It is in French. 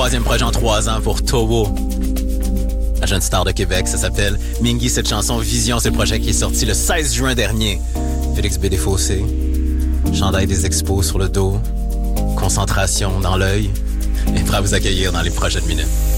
troisième projet en 3 ans pour Towo. La jeune star de Québec, ça s'appelle Mingy. Cette chanson Vision, c'est le projet qui est sorti le 16 juin dernier. Félix B. Desfossés, chandail des expos sur le dos, concentration dans l'œil, et prêt à vous accueillir dans les prochaines minutes.